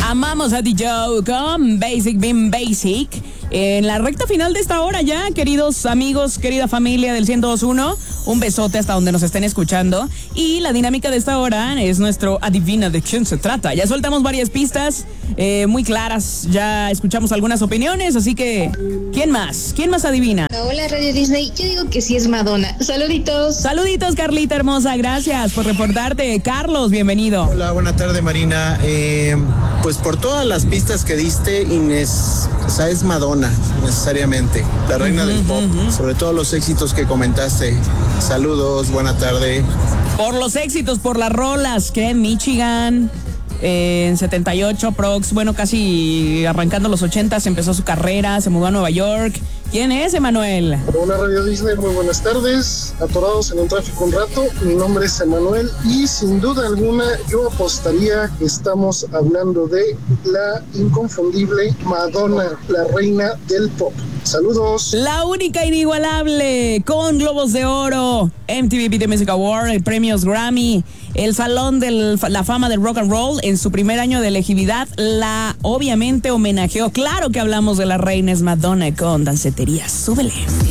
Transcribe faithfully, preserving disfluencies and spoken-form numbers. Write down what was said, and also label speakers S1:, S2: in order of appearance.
S1: Amamos a D J con Basic Being Basic. En la recta final de esta hora ya, queridos amigos, querida familia del ciento dos punto uno, un besote hasta donde nos estén escuchando. Y la dinámica de esta hora es nuestro adivina de quién se trata. Ya soltamos varias pistas eh, muy claras, ya escuchamos algunas opiniones, así que ¿quién más? ¿Quién más adivina?
S2: Hola Radio Disney, yo digo que sí es Madonna. Saluditos.
S1: Saluditos, Carlita hermosa, gracias por reportarte. Carlos, bienvenido.
S3: Hola, buena tarde, Marina. Eh, pues por todas las pistas que diste, Inés, o sea, es Madonna, necesariamente, la reina uh-huh, del pop, uh-huh. Sobre todo los éxitos que comentaste. Saludos, buena tarde.
S1: Por los éxitos, por las rolas, que en Michigan, eh, en setenta y ocho, prox, bueno, casi arrancando los ochentas, empezó su carrera, se mudó a Nueva York. ¿Quién es, Emanuel?
S4: Hola, Radio Disney, muy buenas tardes. Atorados en el tráfico un rato, mi nombre es Emanuel y sin duda alguna yo apostaría que estamos hablando de la inconfundible Madonna, la reina del pop. Saludos.
S1: La única inigualable, con Globos de Oro, M T V Video Music Award, premios Grammy, el Salón de la Fama del Rock and Roll. En su primer año de elegibilidad, la obviamente homenajeó. Claro que hablamos de la reina, es Madonna con Dancetería. Súbele.